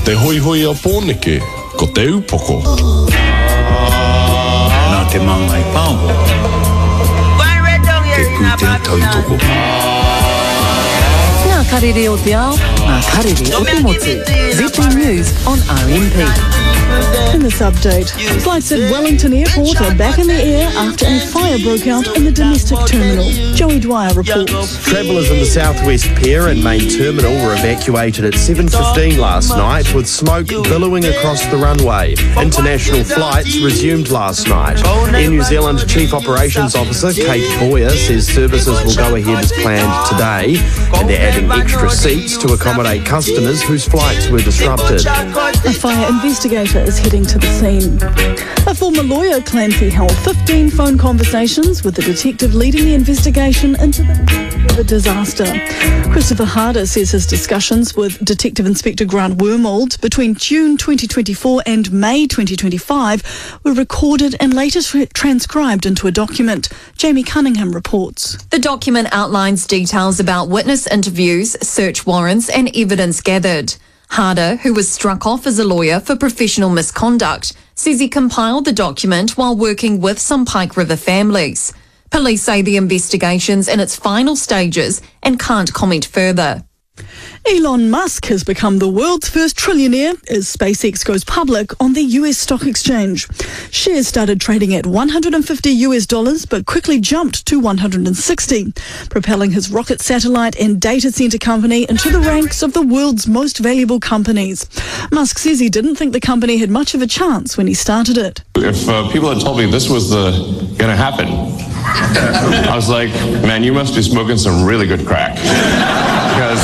te hoi hoi a pōneke, ko te upoko. Nā te māngai pāho, te pūtea tautoko. Ngā karere o te ao, ngā karere o te motu. ZP News on RMP. In this update, flights at Wellington Airport are back in the air after a fire broke out in the domestic terminal. Joey Dwyer reports. Travellers in the Southwest Pier and main terminal were evacuated at 7:15 last night with smoke billowing across the runway. International flights resumed last night. Air New Zealand Chief Operations Officer Kate Boyer says services will go ahead as planned today, and they're adding extra seats to accommodate customers whose flights were disrupted. A fire investigator is heading to the scene. A former lawyer claims he held 15 phone conversations with the detective leading the investigation into the disaster. Christopher Harder says his discussions with Detective Inspector Grant Wormold between June 2024 and May 2025 were recorded and later transcribed into a document. Jamie Cunningham reports. The document outlines details about witness interviews, search warrants and evidence gathered. Harder, who was struck off as a lawyer for professional misconduct, says he compiled the document while working with some Pike River families. Police say the investigation's in its final stages and can't comment further. Elon Musk has become the world's first trillionaire as SpaceX goes public on the US stock exchange. Shares started trading at $150 but quickly jumped to 160, propelling his rocket satellite and data center company into the ranks of the world's most valuable companies. Musk says he didn't think the company had much of a chance when he started it. If people had told me this was going to happen, I was like, man, you must be smoking some really good crack. Because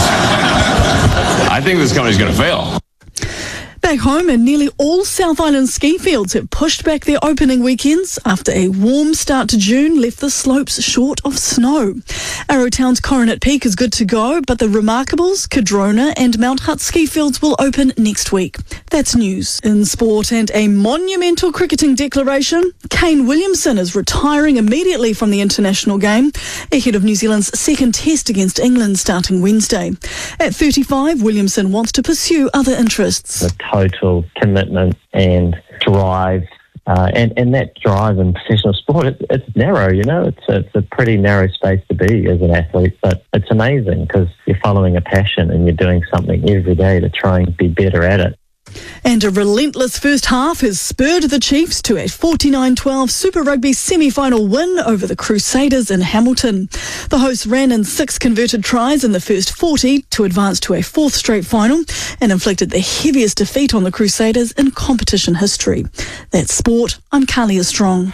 I think this company's going to fail. Back home, and nearly all South Island ski fields have pushed back their opening weekends after a warm start to June left the slopes short of snow. Arrowtown's Coronet Peak is good to go, but the Remarkables, Cadrona and Mount Hutt ski fields will open next week. That's news. In sport and a monumental cricketing declaration, Kane Williamson is retiring immediately from the international game ahead of New Zealand's second test against England starting Wednesday. At 35, Williamson wants to pursue other interests. The total commitment and drive, and that drive in professional sport, it's narrow, you know, it's a pretty narrow space to be as an athlete, but it's amazing because you're following a passion and you're doing something every day to try and be better at it. And a relentless first half has spurred the Chiefs to a 49-12 Super Rugby semi-final win over the Crusaders in Hamilton. The hosts ran in 6 converted tries in the first 40 to advance to a 4th straight final and inflicted the heaviest defeat on the Crusaders in competition history. That's sport. I'm Kalia Strong.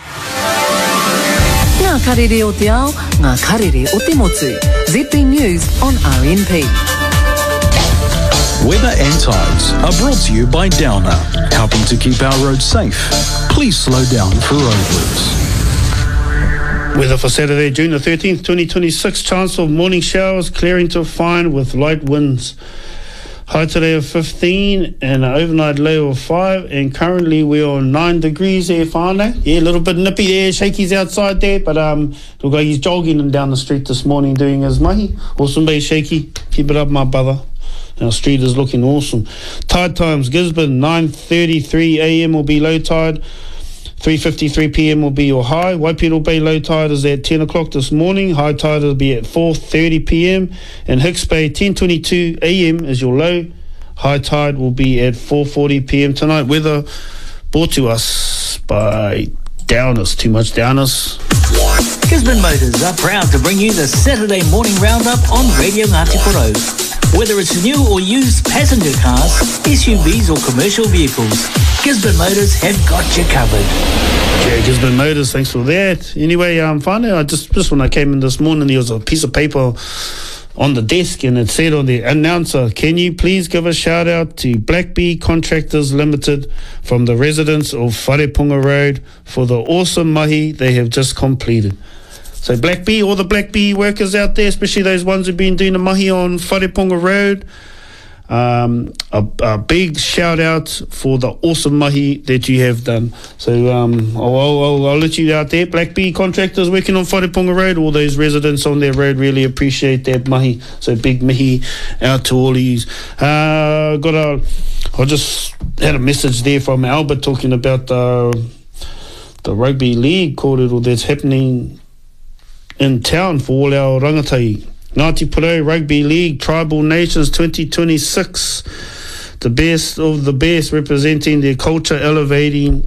Ngā karere o te ao, ngā karere o te motu. ZP News on RMP. Weather and tides are brought to you by Downer, helping to keep our roads safe. Please slow down for roadworks. Weather for Saturday, June the 13th, 2026. Chance of morning showers, clearing to fine with light winds. High today of 15 and an overnight low of 5, and currently we're on 9 degrees there, whānau. Yeah, a little bit nippy there, Shakey's outside there, but look like he's jogging down the street this morning doing his mahi. Awesome day, Shaky. Keep it up, my brother. Our street is looking awesome. Tide times, Gisborne, 9:33 a.m. will be low tide. 3:53 p.m. will be your high. Waipiro Bay low tide is at 10 o'clock this morning. High tide will be at 4:30 p.m. And Hicks Bay, 10:22 a.m. is your low. High tide will be at 4:40 p.m. tonight. Weather brought to us by Downers. Too much Downers. Gisborne Motors are proud to bring you the Saturday morning roundup on Radio Ngāti Porou. Whether it's new or used passenger cars, SUVs or commercial vehicles, Gisborne Motors have got you covered. Yeah, Gisborne Motors, thanks for that. Anyway, whānau, I just when I came in this morning, there was a piece of paper on the desk and it said on the announcer, can you please give a shout out to Black Bee Contractors Limited from the residents of Wharepunga Road for the awesome mahi they have just completed. So Black Bee, all the Black Bee workers out there, especially those ones who've been doing the mahi on Wharepunga Road, a big shout out for the awesome mahi that you have done. So I'll let you out there. Black Bee Contractors working on Wharepunga Road, all those residents on their road really appreciate that mahi. So big mihi out to all of you. Got a I just had a message there from Albert talking about the rugby league kōrero that's happening in town for all our rangatai. Ngāti Porou Rugby League Tribal Nations 2026. The best of the best, representing their culture, elevating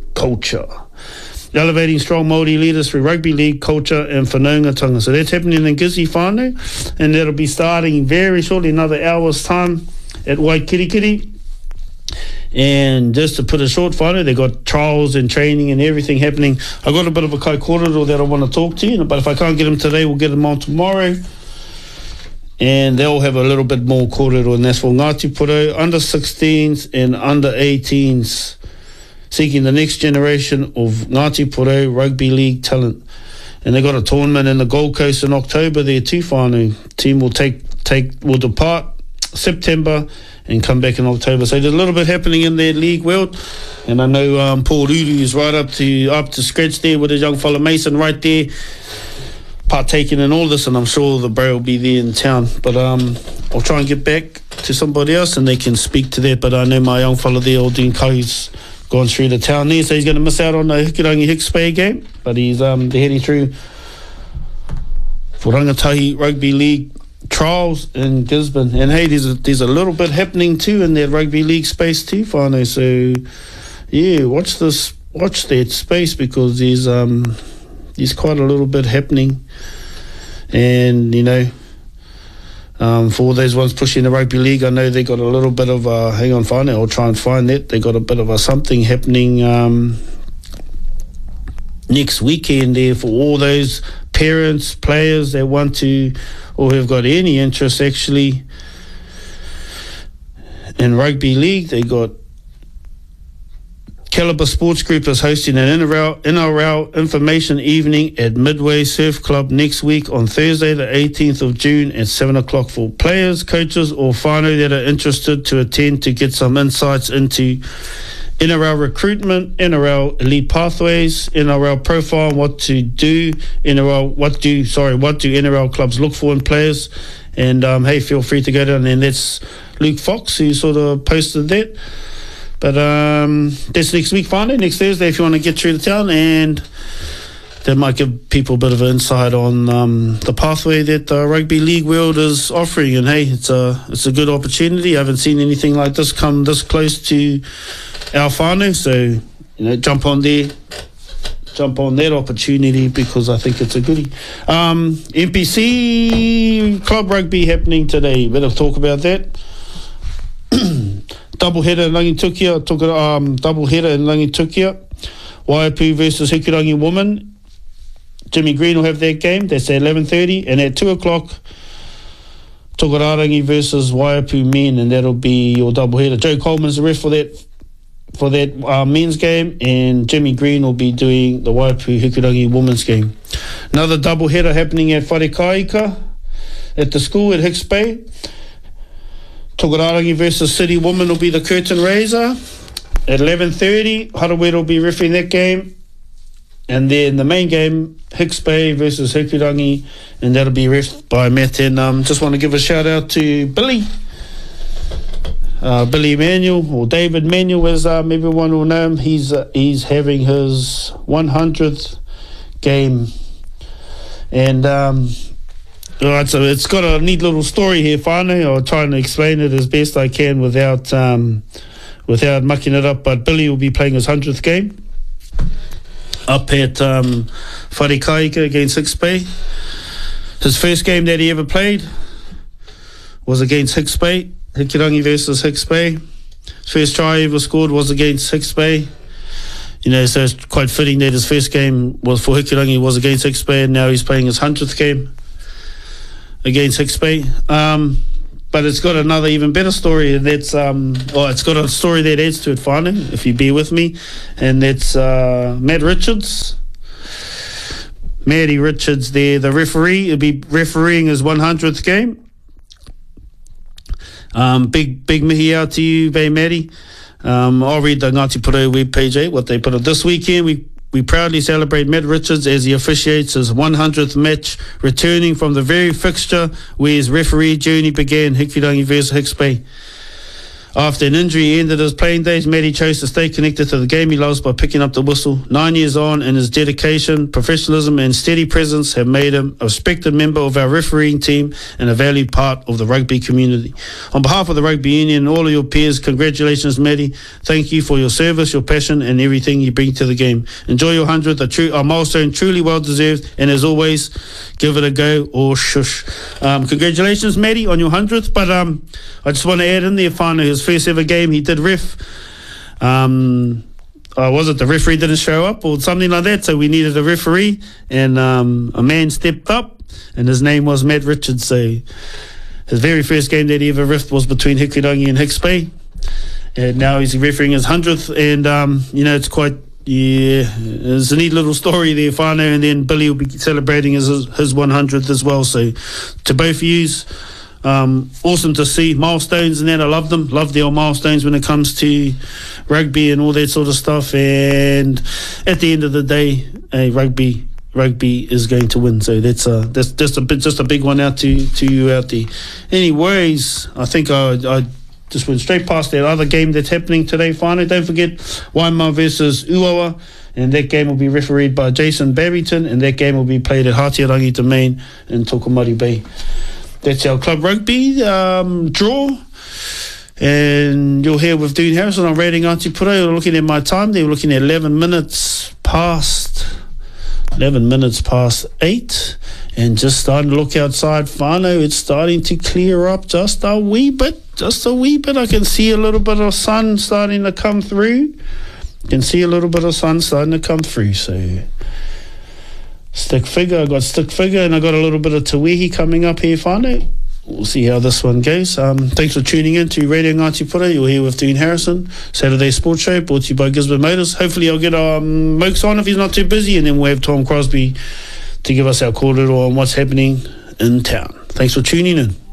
strong Māori leaders through rugby league culture and whanaungatanga. So that's happening in Gizzy whānau, and that'll be starting very shortly, another hour's time at Waikirikiri. And just to put a short whānau, they've got trials and training and everything happening. I've got a bit of a kai kōrero that I want to talk to you, but if I can't get them today, we'll get them on tomorrow. And they'll have a little bit more kōrero, and that's for Ngāti Porou, under 16s and under 18s, seeking the next generation of Ngāti Porou Rugby League talent. And they got a tournament in the Gold Coast in October there too, whānau. Team will will depart September and come back in October. So there's a little bit happening in their league world. And I know Paul Uru is right up to scratch there with his young fella Mason right there, partaking in all this, and I'm sure the bro will be there in town. But I'll try and get back to somebody else and they can speak to that. But I know my young fella there, Aldine Kau's gone through the town there, so he's going to miss out on the Hikurangi Hicks Bay game. But he's they're heading through for Rangatahi Rugby League trials in Gisborne. And hey, there's a little bit happening too in that rugby league space too, whānau. So yeah, watch that space, because there's quite a little bit happening. And, you know, for all those ones pushing the rugby league, I know they got a little bit of hang on, whānau, I'll try and find that. They got a bit of a something happening next weekend there for all those parents, players that want to, or have got any interest actually in rugby league. They got Calibre Sports Group is hosting an NRL information evening at Midway Surf Club next week on Thursday the 18th of June at 7 o'clock for players, coaches or whānau that are interested to attend to get some insights into NRL recruitment, NRL elite pathways, NRL profile, what do NRL clubs look for in players. And hey, feel free to go down, and that's Luke Fox who sort of posted that. But that's next week, whānau, next Thursday, if you want to get through the town, and that might give people a bit of an insight on the pathway that the rugby league world is offering. And hey, it's a good opportunity. I haven't seen anything like this come this close to our whānau, so you know, jump on that opportunity, because I think it's a goodie. NPC Club Rugby happening today. Better talk about that. Doubleheader in Rangitukia. Doubleheader in Rangitukia. Waiapu versus Hikurangi Women. Jimmy Green will have that game. That's at 11:30. And at 2 o'clock, Tokararangi versus Waiapu Men, and that'll be your doubleheader. Joe Coleman's the ref for that men's game, and Jimmy Green will be doing the Waiapu Hikurangi women's game. Another doubleheader happening at Wharekaika at the school at Hicks Bay. Tokararangi versus City Women will be the curtain raiser at 11:30. Harawira will be refereeing that game. And then the main game, Hicks Bay versus Hikurangi, and that'll be refed by Matt. And just want to give a shout out to Billy Manuel, or David Manuel, as everyone will know him. He's having his 100th game, and right, so it's got a neat little story here, whānau. I'll try and explain it as best I can without mucking it up. But Billy will be playing his 100th game up at Wharekaika against Hicks Bay. His first game that he ever played was against Hicks Bay, Hikurangi versus Hicks Bay. His first try he ever scored was against Hicks Bay. You know, so it's quite fitting that his first game was for Hikurangi was against Hicks Bay, and now he's playing his 100th game against Hicks Bay. But it's got another even better story, and that's it's got a story that adds to it, whānau, if you bear with me, and that's Matt Richards. Matty Richards there, the referee. He'll be refereeing his 100th game. Big mihi out to you, Bay Matty. I'll read the Ngāti Porou webpage, what they put up. This weekend, we proudly celebrate Matt Richards as he officiates his 100th match, returning from the very fixture where his referee journey began, Hikurangi versus Hicks Bay. After an injury, he ended his playing days. Matty chose to stay connected to the game he loves by picking up the whistle. 9 years on, and his dedication, professionalism and steady presence have made him a respected member of our refereeing team and a valued part of the rugby community. On behalf of the Rugby Union and all of your peers, congratulations, Matty. Thank you for your service, your passion and everything you bring to the game. Enjoy your 100th, a milestone truly well deserved, and as always, give it a go or shush. Congratulations, Matty, on your 100th, but I just want to add in there, finally, his first ever game, he did ref. Was it the referee didn't show up or something like that, so we needed a referee, and a man stepped up, and his name was Matt Richards. So his very first game that he ever reffed was between Hikurangi and Hicks Bay, and now he's refereeing his 100th, and it's quite, it's a neat little story there, whānau, and then Billy will be celebrating his 100th as well. So to both of yous, awesome to see milestones and that. I love them. Love the old milestones when it comes to rugby and all that sort of stuff. And at the end of the day, rugby is going to win. So that's just a big one out to you out there. Anyways, I think I just went straight past that other game that's happening today. Finally, don't forget Waima versus Uawa. And that game will be refereed by Jason Barrington, and that game will be played at Hatiarangi Domain in Tokomari Bay. That's our club rugby draw. And you're here with Dean Harrison on Radio Ngāti Porou. You're looking at my time. They were looking at 11 minutes past 8. And just starting to look outside, whānau, it's starting to clear up just a wee bit. I can see a little bit of sun starting to come through. So stick figure, I got stick figure, and I got a little bit of te wehi coming up here, whānau. We'll see how this one goes. Thanks for tuning in to Radio Ngāti Porou. You're here with Dean Harrison, Saturday Sports Show, brought to you by Gisborne Motors. Hopefully I'll get Mokes on if he's not too busy, and then we'll have Tom Crosby to give us our kōrero on what's happening in town. Thanks for tuning in.